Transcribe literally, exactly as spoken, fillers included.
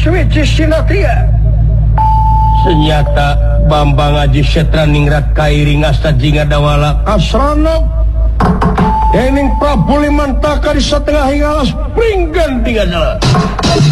suci sinatria. Senyata Bambang Aji Setra ningrat kairi ngasta jinga dawala kasrana ening Prabu Limantaka di setengah hingalas pringgan tiga jalan.